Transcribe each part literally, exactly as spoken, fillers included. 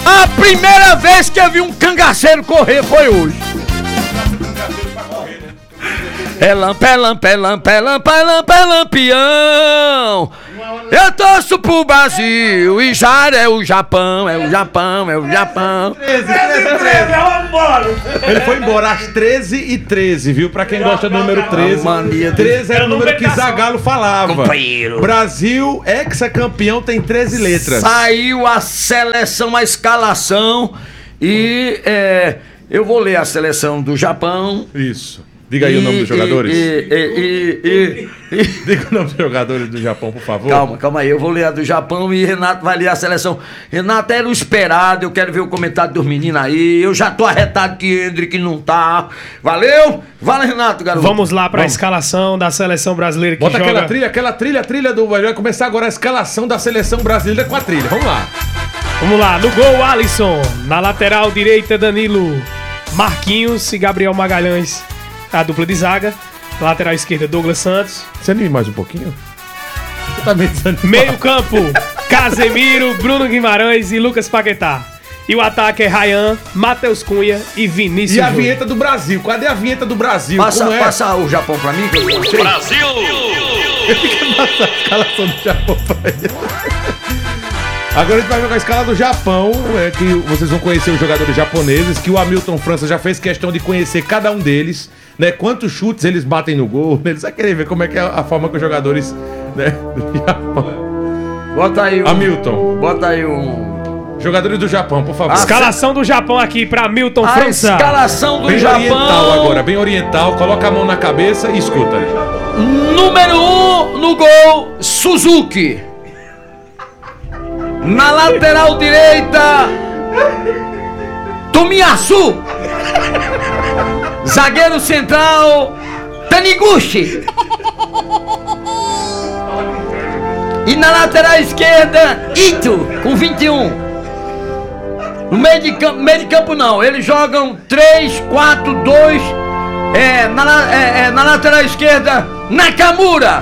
A primeira vez que eu vi um cangaceiro correr foi hoje. É lampa, é lampa, é lampa, é lampa, é lampa, é lampião. Eu torço pro Brasil e já é o Japão, é o Japão, é o Japão. treze, treze, treze, Ele foi embora às treze e treze, viu? Pra quem gosta do número treze. treze era o número que Zagallo falava. Companheiro. Brasil, ex-campeão, tem treze letras. Saiu a seleção, a escalação e é, eu vou ler a seleção do Japão. Isso. Diga aí e, o nome dos jogadores. E, e, e, e, Diga o nome dos jogadores do Japão, por favor. Calma, calma aí, eu vou ler a do Japão e Renato vai ler a seleção. Renato, era o esperado, eu quero ver o comentário dos meninos aí. Eu já tô arretado que Hendrick não tá. Valeu? Vale, Renato, garoto. Vamos lá pra Vamos. escalação da seleção brasileira que Bota joga... aquela trilha, aquela trilha, trilha do... Vai começar agora a escalação da seleção brasileira com a trilha. Vamos lá. Vamos lá, no gol, Alisson. Na lateral direita, Danilo. Marquinhos e Gabriel Magalhães. A dupla de zaga. Lateral esquerda, Douglas Santos. Você anime mais um pouquinho? Você tá meio desanimado. Meio campo, Casemiro, Bruno Guimarães e Lucas Paquetá. E o ataque é Ryan, Matheus Cunha e Vinícius E a Júnior. vinheta do Brasil? Cadê a vinheta do Brasil? Passa, Como é? passa o Japão pra mim, que eu não sei. Brasil! Passa a escalação do Japão pra ele. Agora a gente vai jogar a escala do Japão, é que vocês vão conhecer os jogadores japoneses, que o Hamilton França já fez questão de conhecer cada um deles, né? Quantos chutes eles batem no gol, eles vão querer ver como é que é a forma que os jogadores, né, do Japão. Bota aí um... Hamilton. Bota aí um... Jogadores do Japão, por favor. A escalação do Japão aqui pra Hamilton A França. escalação do Bem Japão. oriental agora, bem oriental. Coloca a mão na cabeça e escuta. Número um no gol, Suzuki. Na lateral direita, Tomiyasu. Zagueiro central, Taniguchi. E na lateral esquerda, Ito, com vinte e um. No meio de campo, meio de campo não, eles jogam três, quatro, dois. É, na, é, é, na lateral esquerda, Nakamura.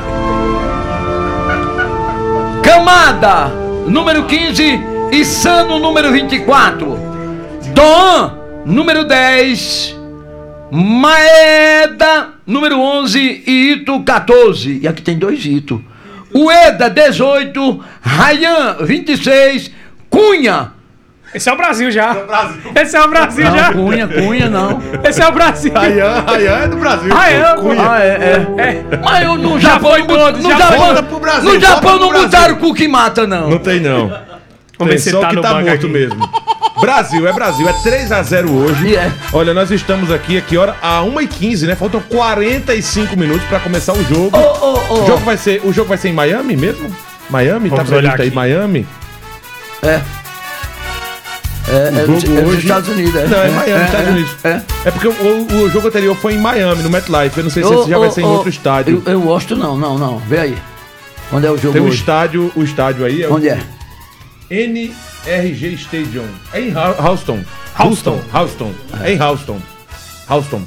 Kamada, número quinze, e Sano, número vinte e quatro. Doan, número dez. Maeda, número onze, e Ito, quatorze. E aqui tem dois Ito. Ueda, dezoito. Ryan, vinte e seis. Cunha. Esse é o Brasil já. Esse é o Brasil Não, já. Cunha, Cunha, não. Esse é o Brasil. Ryan, Ryan é do Brasil. Ryan, Cunha. Ah, é, é. É. Mas eu no Já Japão, foi no, todos, no já Japão, volta pro Brasil, no volta Japão pro não Brasil. botaram o que mata, não. Não tem, não. Vamos ver se Tem só tá que no tá banco morto aqui. mesmo. Brasil, é Brasil, é três a zero hoje. E é. Olha, nós estamos aqui, aqui hora, a uma e quinze, né? Faltam quarenta e cinco minutos pra começar o jogo. Ô, ô, ô. O jogo vai ser, o jogo vai ser em Miami mesmo? Miami? Vamos tá olhar previsto aí, aqui. Miami? É. É, é, jogo dos, é dos hoje- Estados Unidos, é. Não, é Miami, Estados é, Unidos. É. É porque o, o jogo anterior foi em Miami, no MetLife. Eu não sei se Ô, esse já ô, vai ser em ô, outro estádio. Eu, eu gosto não, não, não. Vê aí. Onde é o jogo Tem um hoje? estádio, o estádio aí é Onde o é? N R G Stadium. É em Hou- Houston. Houston. Houston. É em Houston. Houston.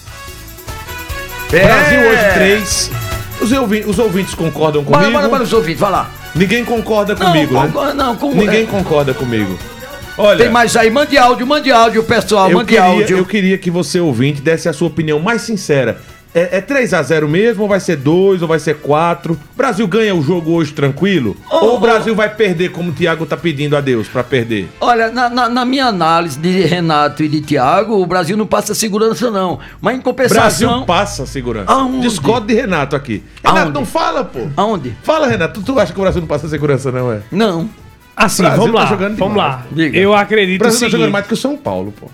É. Brasil hoje três. Os, ouvi- os ouvintes concordam Bora, comigo? bora, bora os ouvintes, vai lá. Ninguém concorda comigo, não, né? concorda, não, com, Ninguém é, concorda comigo. Olha, Tem mais aí, mande áudio, mande áudio, pessoal, eu mande queria, áudio. eu queria que você, ouvinte, desse a sua opinião mais sincera. É, é três a zero mesmo, ou vai ser dois, ou vai ser quatro? O Brasil ganha o jogo hoje tranquilo? Oh, ou o oh. Brasil vai perder como o Thiago tá pedindo a Deus pra perder? Olha, na, na, na minha análise de Renato e de Thiago, o Brasil não passa segurança, não. Mas em compensação. Brasil passa segurança. Aonde? Discordo de Renato aqui. Renato, Aonde? não fala, pô. Aonde? Fala, Renato. Tu, tu acha que o Brasil não passa segurança, não, é? Não. Assim, Brasil vamos tá lá. jogando Vamos demais. lá. Diga. Eu O acredito o Brasil tá jogando seguinte. mais do que o São Paulo, pô.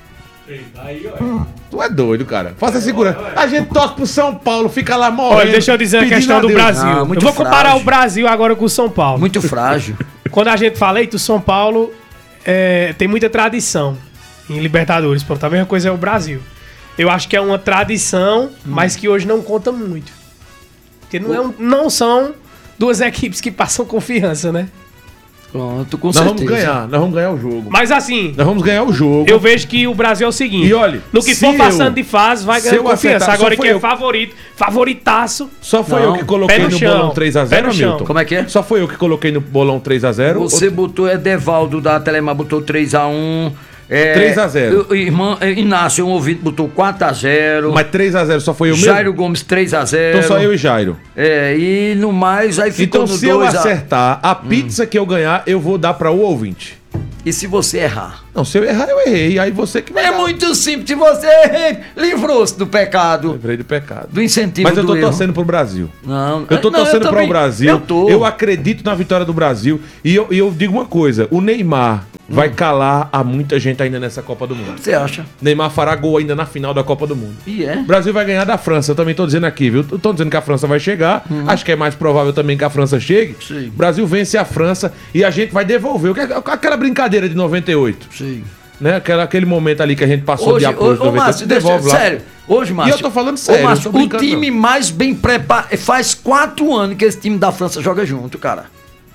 Tu é doido, cara. Faça segurança. A gente torce pro São Paulo, fica lá morrendo. Olha, deixa eu dizer a pedindo questão do Deus. Brasil. Ah, eu muito vou comparar frágil. o Brasil agora com o São Paulo. Muito frágil. Quando a gente fala, eita, o São Paulo é, tem muita tradição em Libertadores. Pronto, a mesma coisa é o Brasil. Eu acho que é uma tradição, mas que hoje não conta muito. Porque não, é um- não são duas equipes que passam confiança, né? Pronto, com nós certeza. vamos ganhar, nós vamos ganhar o jogo. Mas assim, Nós vamos ganhar o jogo. eu vejo que o Brasil é o seguinte. E olha, no que se for eu- passando de fase, vai se ganhar eu confiança. acertar, Agora só que foi é eu- favorito, favoritaço. Só foi Não, eu que coloquei pé no no, chão, bolão três a pé zero, no chão. Hamilton. Como é que é? Só foi eu que coloquei no bolão três a zero. Você botou Edevaldo da Telemar, botou três a um. É, três a zero. o Irmão, é, Inácio, um ouvinte, botou quatro a zero. Mas três a zero só foi eu mesmo? Jairo Gomes três a zero. Então só eu e Jairo. É, e no mais, aí ficou Então no se eu dois a... acertar a pizza que eu ganhar, eu vou dar para o ouvinte. E se você errar? Não, se eu errar, eu errei. Aí você que vai É dar. muito simples. Se você errar, livrou-se do pecado, Lembrei do pecado. do incentivo Mas eu do tô erro. torcendo pro Brasil. Não, Eu tô não, torcendo para também- o Brasil. Eu tô. Eu acredito na vitória do Brasil. E eu, e eu digo uma coisa: o Neymar vai calar a muita gente ainda nessa Copa do Mundo. Você acha? Neymar fará gol ainda na final da Copa do Mundo. E é? O Brasil vai ganhar da França. Eu também tô dizendo aqui, viu? Eu tô dizendo que a França vai chegar. Acho que é mais provável também que a França chegue. Sim. O Brasil vence a França e a gente vai devolver. O que- Aquela brincadeira de noventa e oito. Sim. Né? Aquela, aquele momento ali que a gente passou Hoje, de apoio ô, ô, Márcio, deixa, devolve lá. sério. Hoje, Márcio. E eu tô falando sério, Ô, Márcio, eu tô o brincando, time mais bem preparado. Faz quatro anos que esse time da França joga junto, cara.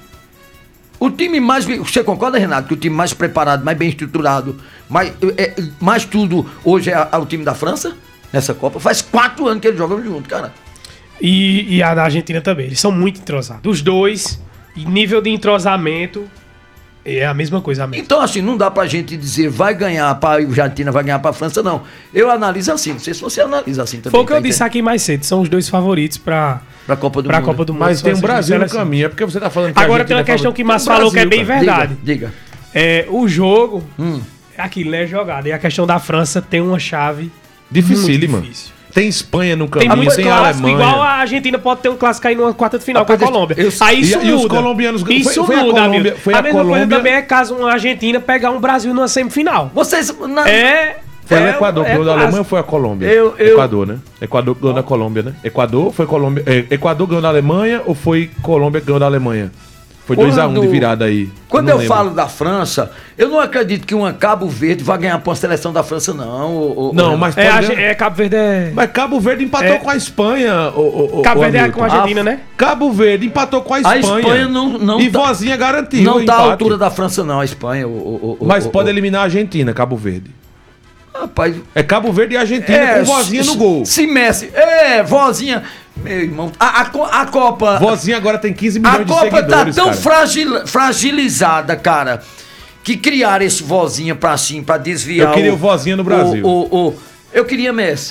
O time mais. bem- Você concorda, Renato? Que o time mais preparado, mais bem estruturado, mais, é, mais tudo hoje é, é o time da França? Nessa Copa? Faz quatro anos que eles jogam junto, cara. E, e a da Argentina também. Eles são muito entrosados. Os dois, e nível de entrosamento, é a mesma coisa mesmo. Então, assim, não dá pra gente dizer vai ganhar pra Argentina, vai ganhar pra França, não. Eu analiso assim, não sei se você analisa assim também. Foi o que tá eu disse entendendo? aqui mais cedo. São os dois favoritos pra, Pra Copa do pra Mundo. Copa do Mundo. Mas tem o São essas Brasil no seleções. caminho. É porque você tá falando que a Agora tem Argentina uma é questão que favorita. Márcio Tem o falou que é Brasil, bem cara. verdade. Diga, diga. É, o jogo Hum. é aquilo, né? Jogada. E a questão da França tem uma chave Dificílima. muito difícil. Tem Espanha no Tem caminho, muito tem, clássico, Alemanha. igual a Argentina pode ter um clássico aí numa quarta de final Rapaz, com a Colômbia. eu- Aí isso e- e os muda. colombianos- foi- Isso foi a muda, Colômbia- amigo. foi a a mesma coisa Colômbia- também é caso uma Argentina pegar um Brasil numa semifinal. Vocês. na- É... Foi é, o Equador que é ganhou da clássico. Alemanha ou foi a Colômbia? Eu- eu- Equador, né? Equador ganhou da Colômbia, né? Equador foi Colômbia. é, Equador ganhou da Alemanha ou foi Colômbia que ganhou da Alemanha? Foi dois a um de Quando- virada aí. Quando não eu lembro. falo da França, eu não acredito que uma Cabo Verde vai ganhar pra uma seleção da França, não. ô- ô- Não, ô- mas É, pode a, ganhar. Ge- é Cabo Verde é... Mas Cabo Verde empatou É. com a Espanha. O, o, o- Cabo o Verde é Hamilton. com a Argentina, né? Cabo Verde empatou com a A Espanha. Espanha não- não E tá- vozinha garantiu. Não o tá à empate. altura da França, não, a Espanha. ô- ô- ô- Mas ô- pode ô- eliminar a Argentina, Cabo Verde. Rapaz. É Cabo Verde e Argentina com vozinha se- no gol. Se Messi. É, vozinha. Meu irmão. A, a, co- a Copa. Vozinha agora tem quinze milhões A de Copa tá seguidores, tão cara. fragil- fragilizada, cara, que criaram esse vozinha pra assim, pra desviar. Eu queria o vozinha no Brasil. O, o, o- eu queria Messi.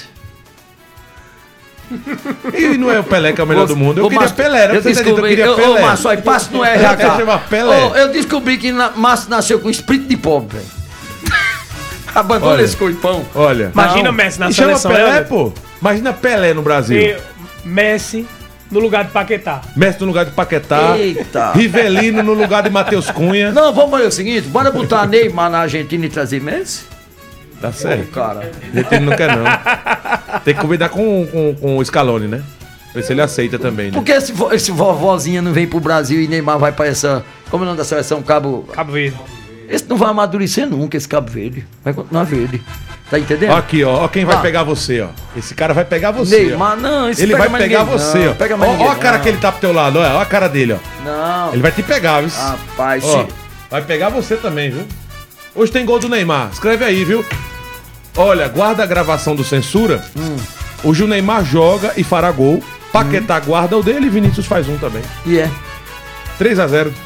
E não é o Pelé que é o melhor do mundo. Eu Ô, queria Márcio, Pelé, era eu pra você ter dito, eu descobri, queria eu, Pelé. ô, Márcio, aí passa no R Eu H. quero chamar Pelé. Ô, eu descobri que na, Márcio nasceu com espírito de pobre, velho. Abandona Olha. esse coipão. Olha. Imagina Não. Messi na E chama seleção. Pelé, né? pô. Imagina Pelé no Brasil. E Messi no lugar de Paquetá. Messi no lugar de Paquetá. Eita. Rivelino no lugar de Matheus Cunha. Não, vamos fazer o seguinte, bora botar Neymar na Argentina e trazer Messi? Tá Ô, certo. cara. Ele não quer, não. Tem que convidar com, com, com o Scaloni, né? Ver se ele aceita também, né? Por que esse, vo- esse vovozinha não vem pro Brasil e Neymar vai pra essa... Como é o nome da seleção? Cabo... Cabo Verde. Esse não vai amadurecer nunca, esse Cabo Verde. Vai continuar verde. Tá entendendo? Ó aqui, ó. Ó quem vai Ah. pegar você, ó. Esse cara vai pegar você, Neymar, não, esse Ele pega vai mais pegar ninguém, você, não, ó. pega mais Ó, ninguém, ó a cara não. que ele tá pro teu lado, olha. Ó a cara dele, ó. Não. Ele vai te pegar, viu? Rapaz, Ó, se... vai pegar você também, viu? Hoje tem gol do Neymar. Escreve aí, viu? Olha, guarda a gravação do Censura. Hum. Hoje o Neymar joga e fará gol. Paquetá guarda o dele e Vinícius faz um também. E é. três a zero.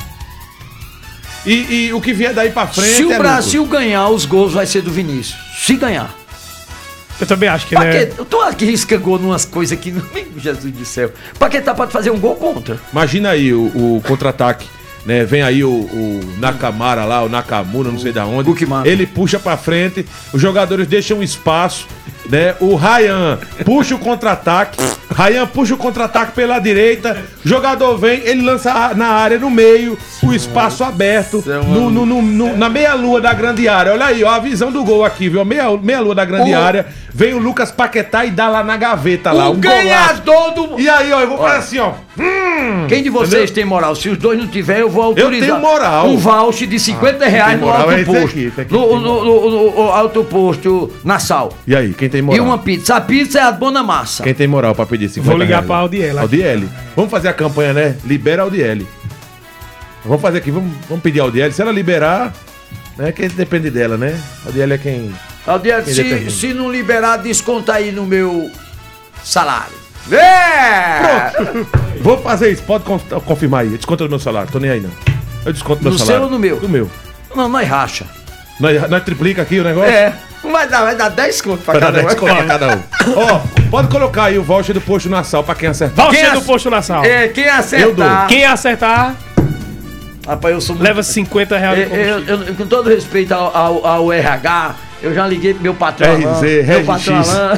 E, e o que vier daí pra frente Se o é Brasil ganhar, os gols vai ser do Vinícius. Se ganhar. Eu também acho que ele é... Paquetá, tu arrisca gol numas coisas que não... Meu Jesus do céu. Paquetá pode fazer um gol contra. lucro. Imagina aí o, o contra-ataque. Né? Vem aí o, o Nakamara lá, o Nakamura, não sei da onde. Bukimara. Ele puxa pra frente, os jogadores deixam um espaço, né? O Ryan puxa o contra-ataque. Ryan puxa o contra-ataque pela direita. O jogador vem, ele lança na área, no meio, o espaço aberto, no, no- no- no- na meia-lua da grande área. Olha aí, ó, a visão do gol aqui, viu? Meia- Meia-lua da grande O- área. Vem o Lucas Paquetá e dá lá na gaveta lá. o um golaço. ganhador do... E aí, ó, eu vou fazer Olha. assim, ó. Quem de vocês Entendeu? tem moral? Se os dois não tiver, eu vou autorizar. tenho moral. Um voucher de cinquenta reais tem no moral alto é esse posto. aqui, esse aqui no, tem no, no- no- no alto posto Nassau. E aí, quem tem E moral? uma pizza. A pizza é a Dona Massa. Quem tem moral pra pedir cinquenta Vou ligar reais? pra Audiel aqui. Audiel. Vamos fazer a campanha, né? Libera a Audiel. Vamos fazer aqui, vamos, vamos pedir a Audiele. Se ela liberar, né? Que depende dela, né? A Audiele é quem. Audiele, quem se, determina. se não liberar, desconta aí no meu salário. É! Vou fazer isso, pode con- confirmar aí. Desconta do meu salário, tô nem aí não. Eu desconto do meu No salário. seu ou no meu? Do meu. Não, nós racha. Nós, nós triplica aqui o negócio? É. Não vai dar, vai dar dez conto pra Vai dar cada um. dez conto pra cada um. Ó, pode colocar aí o voucher do posto nasal pra quem acertar. Voucher Quem do ace- posto na sala. É, quem Eu acertar. Quem acertar, Rapaz, eu sou muito. leva cinquenta reais de Eu, eu- combustível. eu- com todo respeito ao, ao- ao R H, eu já liguei pro meu patrão. R Z, Alain, meu patrão R X. Alain.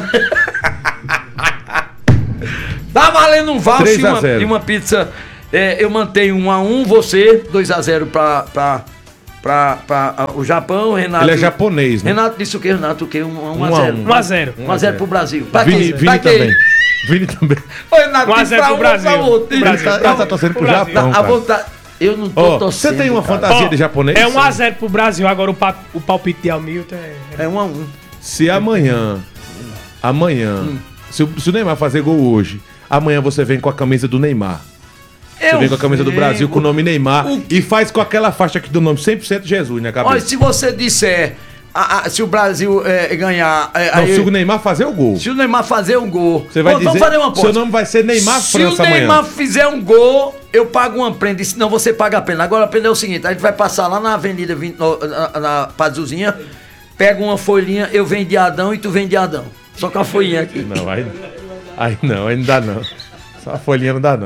Tá valendo um voucher três e a uma, zero. e uma pizza. É, eu mantenho um a um, você, dois a zero pra, pra, pra, pra ah, o Japão, Renato. Ele é japonês, né? Renato disse o que, Renato? O que? Um, um, Um a a zero. um. um a zero. um a zero pro Brasil. Pra Vini, quê? Vini Pra quê? também. Vini também. Ô, Renato, um a tem zero pra pro um, pra Brasil. outro. Pro Brasil. Ele tá, tá torcendo pro Pro Brasil. Japão, A cara. vontade. Eu não tô Ó, torcendo. você tem uma cara. fantasia de japonês? É um a zero pro Brasil, agora o, pa- o palpite de Hamilton é... É um a um. Se amanhã, amanhã, Hum. se, o, se o Neymar fazer gol hoje, amanhã você vem com a camisa do Neymar. Você Eu vem com a camisa do venho. Brasil com o nome Neymar O- e faz com aquela faixa aqui do nome cem por cento Jesus na cabeça. Olha, se você disser, a- a- se o Brasil é, ganhar, é, Não, aí- se o Neymar fazer o gol, se o Neymar fazer um gol, você vai Ô, dizer, vamos fazer uma aposta. seu nome vai ser Neymar Se França o Neymar amanhã. fizer um gol, eu pago uma prenda, e senão você paga a pena. Agora a pena é o seguinte, a gente vai passar lá na Avenida vinte, no- na, na Pazuzinha, pega uma folhinha, eu venho de Adão e tu vem de Adão. Só com a folhinha aqui. Não, aí, aí não, aí não dá não. Só a folhinha não dá não.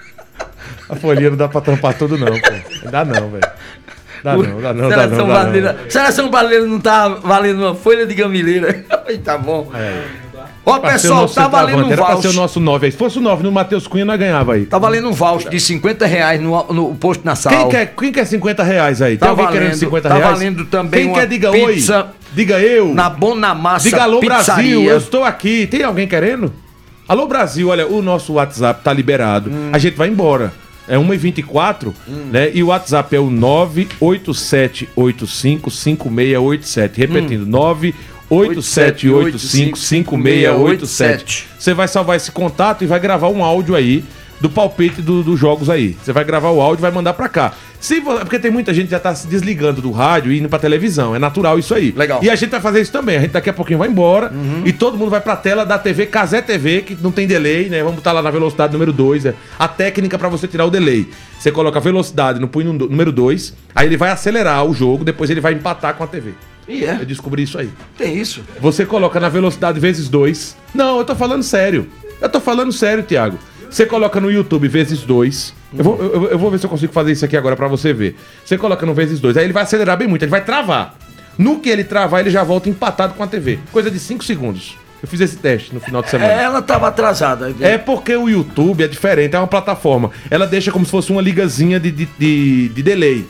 A folhinha não dá pra tampar tudo não, pô. Não dá não, velho. Dá não, dá não, dá Seleção não, dá brasileira. Seleção brasileira não tá valendo uma folha de gamileira. Aí tá bom. É. Ó, Pra ser o pessoal, nosso tá valendo centroavante, um era pra ser o voucher. nosso nove aí. Se fosse o nove no Matheus Cunha, nós ganhava aí. Tá valendo um voucher de cinquenta reais no, no posto na sala. Quem quer, quem quer cinquenta reais aí? Tá Tem alguém valendo, querendo cinquenta tá reais? valendo também Quem uma quer, diga pizza oi. Diga eu. Na Bonamassa Diga alô Pizzaria. Brasil, eu estou aqui. Tem alguém querendo? Alô Brasil, olha, o nosso WhatsApp tá liberado. Hum. A gente vai embora. É uma e vinte e quatro, né? E o WhatsApp é o nove oito sete oito cinco cinco seis oito sete. Repetindo, nove oito sete oito cinco cinco seis oito sete. Você vai salvar esse contato e vai gravar um áudio aí do palpite do- dos jogos aí. Você vai gravar o áudio e vai mandar pra cá. Se vo- Porque tem muita gente que já tá se desligando do rádio e indo pra televisão. É natural isso aí. Legal. E a gente vai fazer isso também. A gente daqui a pouquinho vai embora e todo mundo vai pra tela da T V Casé T V, que não tem delay, né? Vamos botar lá na velocidade número dois. É a técnica pra você tirar o delay. Você coloca a velocidade no punho nu- número dois, aí ele vai acelerar o jogo, depois ele vai empatar com a T V. E é, Eu descobri isso aí. tem isso. Você coloca na velocidade vezes dois. Não, eu tô falando sério. Eu tô falando sério, Thiago. Você coloca no YouTube vezes dois. Eu vou, eu, eu vou ver se eu consigo fazer isso aqui agora pra você ver. Você coloca no vezes dois. Aí ele vai acelerar bem muito, ele vai travar. No que ele travar, ele já volta empatado com a T V. Coisa de cinco segundos. Eu fiz esse teste no final de semana. É, ela tava atrasada. É porque o YouTube é diferente, é uma plataforma. Ela deixa como se fosse uma ligazinha de, de, de, de delay.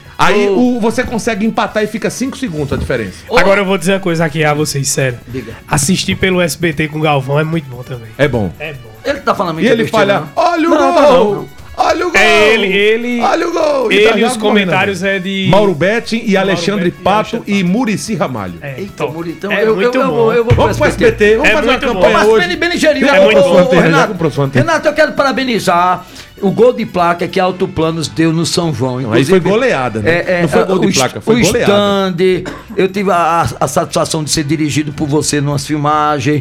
Aí Oh. o, você consegue empatar e fica cinco segundos a diferença. Agora eu vou dizer uma coisa aqui a vocês, sério. Diga. Assistir pelo S B T com o Galvão é muito bom também. É bom. É bom. Ele tá falando E muita ele besteira, falha, não? olha o Não, gol! tá não, não. Olha o gol! É ele, ele. Olha o gol! Ele tá e já os correndo. comentários é de. Mauro Betting e Alexandre Betting e Pato Alexandre e Muricy Ramalho. É, Eita, top. Muritão, é eu, muito eu, eu, bom. vou, eu vou Vamos pro pro S B T, vamos É fazer uma muito bom. campanha Mas hoje. bem, bem ligeirinho. Já Ô, comprou ô, sua ô, antena, já Renato, comprou sua antena. Renato, eu quero parabenizar o gol de placa que a Autoplanos deu no São João. Não, aí foi goleada, né? É, é, Não foi gol de o placa, est- foi o goleada. stand, eu tive a, a satisfação de ser dirigido por você numa filmagem,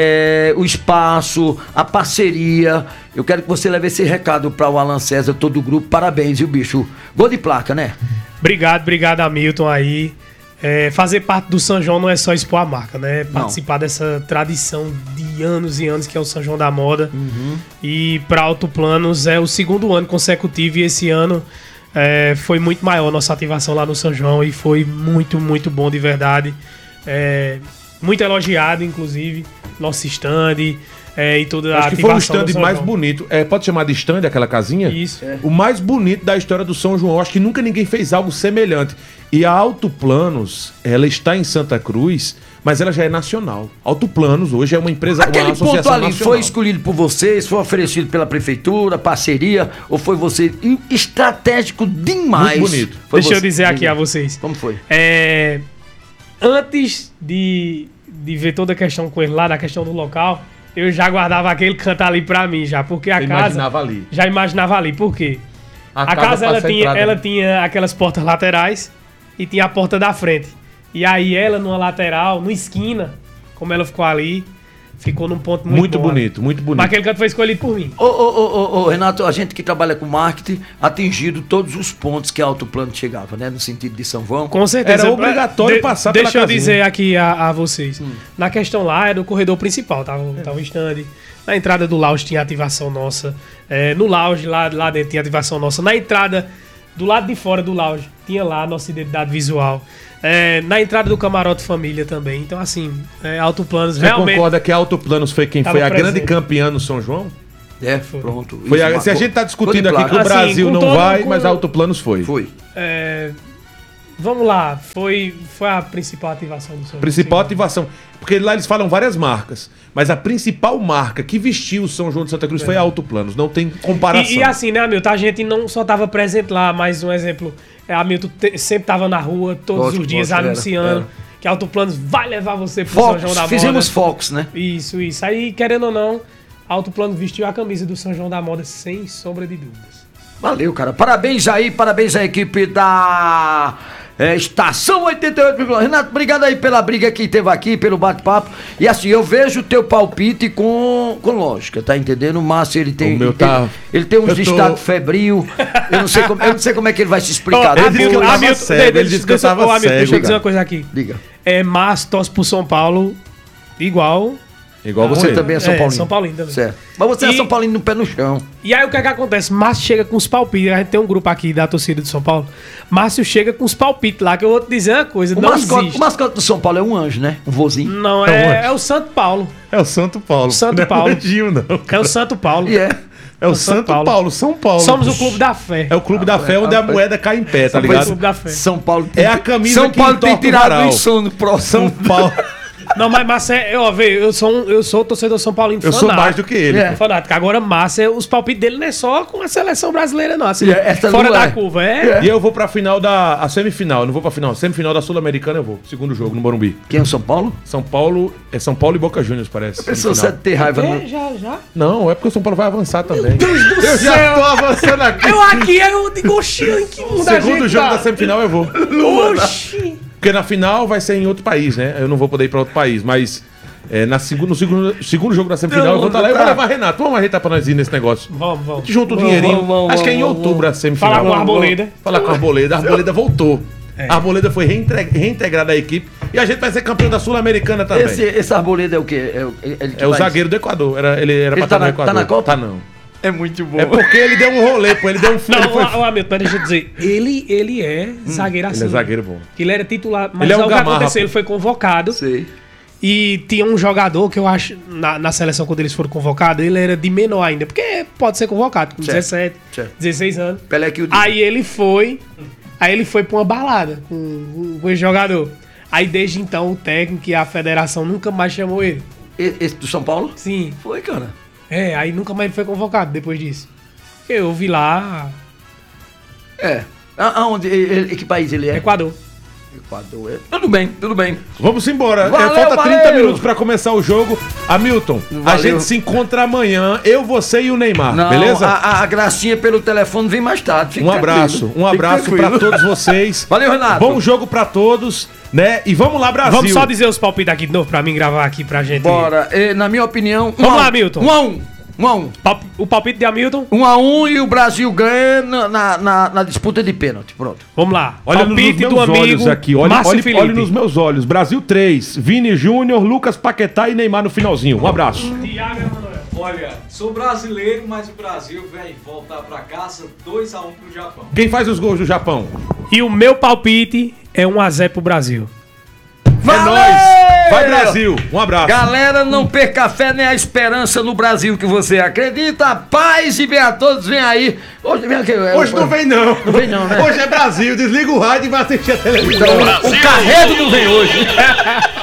é, o espaço, a parceria. Eu quero que você leve esse recado para o Alan César, todo o grupo. Parabéns, viu, bicho? Gol de placa, né? Obrigado, obrigado, Hamilton aí. É, fazer parte do São João não é só expor a marca, né? Participar dessa tradição de anos e anos que é o São João da Moda. E para Autoplanos é o segundo ano consecutivo e esse ano é, foi muito maior a nossa ativação lá no São João e foi muito, muito bom de verdade. É, muito elogiado, inclusive, nosso stand é, e toda a Acho que foi o ativação do stand São mais João. bonito. É, pode chamar de stand aquela casinha? Isso. É. O mais bonito da história do São João. Acho que nunca ninguém fez algo semelhante. E a Autoplanos, ela está em Santa Cruz, mas ela já é nacional. Autoplanos hoje é uma empresa, uma Aquele associação ponto ali nacional. foi escolhido por vocês, foi oferecido pela prefeitura, parceria, ou foi você estratégico demais? Muito bonito. Foi Deixa eu você. dizer aqui Diga. a vocês. Como foi? É, antes de, de ver toda a questão com ele lá, na questão do local, eu já guardava aquele canto ali pra mim já, porque a Você casa... imaginava ali. Já imaginava ali, por quê? A, A a casa casa ela passa a tinha, entrada, ela né? tinha aquelas portas laterais e tinha a porta da frente. E aí ela, numa lateral, numa esquina, como ela ficou ali, ficou num ponto muito, Muito bom, né? bonito, muito bonito. Mas aquele canto foi escolhido por mim. Ô, ô, ô, ô, ô, Renato, a gente que trabalha com marketing atingido todos os pontos que a Autoplano chegava, né? No sentido de São João. Com certeza. Era obrigatório De- passar pela Deixa eu casinha. dizer aqui a, a vocês. Na questão lá, era o corredor principal, tava, tava o stand. Na entrada do lounge tinha ativação nossa. É, no lounge, lá, lá dentro, tinha ativação nossa. Na entrada, do lado de fora do lounge, tinha lá a nossa identidade visual. É, na entrada do camarote família também. Então, assim, é, Autoplanos Você realmente... concorda que a Autoplanos foi quem Tava foi a presente. grande campeã no São João? É, pronto. Foi Isso, a- se a marcou. gente tá discutindo Foi de aqui que o placa. Assim, Brasil com não todo- vai, com- mas a Autoplanos foi. Foi. É, vamos lá, foi, foi a principal ativação do São João. Principal Sim. ativação. Porque lá eles falam várias marcas. Mas a principal marca que vestiu o São João de Santa Cruz foi a Autoplanos. Não tem comparação. E, e assim, né, Hamilton? A gente não só tava presente lá, mais um exemplo. É, a Hamilton te- sempre tava na rua, todos Lógico, os dias, lógico, era, anunciando era. que a Autoplanos vai levar você pro São Focos, João da Moda. fizemos focos, né? Isso, isso. Aí, querendo ou não, a Autoplanos vestiu a camisa do São João da Moda sem sombra de dúvidas. Valeu, cara. Parabéns aí, parabéns à equipe da é, Estação oitenta e oito. Renato, obrigado aí pela briga que teve aqui, pelo bate-papo. E assim, eu vejo o teu palpite com, com lógica, tá entendendo? O Márcio, ele tem. O meu ele, tá- ele tem uns eu tô- estados febril. Eu não, sei como, eu não sei como é que ele vai se explicar. Ó, Ele disse que eu Hamilton, tava Hamilton, cego, de- de- ele disse que eu deixa- tava ô, Hamilton, Deixa eu cego. dizer uma coisa aqui. Diga. É, mas torce pro São Paulo igual. Igual Você você. também é São É, Paulino. São Paulino também. Certo. Mas você é E- São Paulino no pé no chão. E aí o que é que acontece? Márcio chega com os palpites. A gente tem um grupo aqui da torcida de São Paulo. Márcio chega com os palpites lá, que eu vou te dizer uma coisa. O não mascote, existe. o mascote do São Paulo é um anjo, né? Um vozinho. Não, É um é, anjo. é o Santo Paulo. É o Santo Paulo. Santo Não é Paulo. o Anjinho, não. É o Santo Paulo. E é. É o São Santo Paulo. Paulo. São Paulo. Somos o clube da fé. É o clube da fé onde a moeda cai em pé, tá Somos o ligado? clube da fé. São Paulo É a camisa São que Paulo tem entorta o tirado varal. o sono próximo. São Paulo. Não, mas Márcio é. Eu, ó, vê, eu, sou um, eu sou torcedor São Paulino Eu sou mais do que ele. É. Fanático. Agora, Márcio, os palpites dele não é só com a seleção brasileira, não. Assim, É, essa fora não da é. curva. É. E eu vou pra final da. A semifinal. Eu não vou pra final. Semifinal da Sul-Americana eu vou. Segundo jogo, no Morumbi. Quem é o São Paulo? São Paulo. É São Paulo e Boca Juniors, parece. Pessoa semifinal. você ter raiva, É, não. já, já. Não, é porque o São Paulo vai avançar também. Deus do eu já céu. tô avançando aqui. Eu aqui, eu digo, oxi, em que mundo a Segundo gente jogo tá? da semifinal eu vou. Oxi. Porque na final vai ser em outro país, né? Eu não vou poder ir pra outro país, mas é, na segu no segundo, segundo jogo da semifinal Não, eu vou estar lá e eu tá. vou levar Renato. Vamos arretar pra nós ir nesse negócio. Vamos, vamos. Junta o Vamos, dinheirinho. vamos, vamos, Acho que é em vamos, outubro a semifinal. Fala com a Arboleda. Falar com a Arboleda. A Arboleda voltou. É. A Arboleda foi reintre- reintegrada à equipe. E a gente vai ser campeão da Sul-Americana também. Esse, esse Arboleda é o quê? É o, ele que É o vai- zagueiro do Equador. Era, ele era Ele pra tá estar no na- Equador. tá na Copa? Tá não. É muito bom. É porque ele deu um rolê, pô. Ele deu um Não, ele foi- o, o Hamilton, deixa eu dizer. Ele, ele é zagueiro assim. Ele é zagueiro bom. Ele era titular. Mas Ele é um o que gamarra, aconteceu? pô. Ele foi convocado. Sei. E tinha um jogador que eu acho, na, na seleção, quando eles foram convocados, ele era de menor ainda. Porque pode ser convocado com Certo, dezessete, certo. dezesseis anos. Pelé que o Aí ele foi. Aí ele foi pra uma balada com, com esse jogador. Aí desde então o técnico e a federação nunca mais chamou ele. E- Esse do São Paulo? Sim. Foi, cara. É, aí nunca mais ele foi convocado depois disso. Eu vi lá. É. A- Aonde? Ele- que país ele é? Equador. Equador. É. Tudo bem, tudo bem. Vamos embora. É, Valeu, falta trinta valeu. minutos pra começar o jogo. Hamilton, a Valeu. gente se encontra amanhã. Eu, você e o Neymar, Não, beleza? A, a- a gracinha pelo telefone vem mais tarde. Fique Um abraço, tranquilo. um Fique abraço tranquilo. pra todos vocês. Valeu, Renato. Bom jogo pra todos, né? E vamos lá, Brasil. Vamos só dizer os palpites aqui de novo pra mim gravar aqui pra gente. Bora. É, na minha opinião... um Vamos a um. lá, Milton. Um a um. Um a um. Palp- O palpite de Hamilton. Um a um e o Brasil ganha na, na, na- na disputa de pênalti. Pronto. Vamos lá. Olha nos palpite meus do amigo olhos aqui, olha, Márcio olha, Felipe. olha nos meus olhos. Brasil três, Vini Júnior, Lucas Paquetá e Neymar no finalzinho. Um abraço. Thiago Emanuel. Olha, sou brasileiro, mas o Brasil vem voltar pra casa dois a um pro Japão. Quem faz os gols do Japão? E o meu palpite é um a zero pro Brasil. É nóis! Vai, Brasil! Um abraço. Galera, não perca a fé nem a esperança no Brasil que você acredita. Paz e bem a todos. Vem aí. Hoje, vem aqui, Hoje não vem não. Não vem não, né? Hoje é Brasil. Desliga o rádio e vai assistir a televisão. O carrego não vem hoje.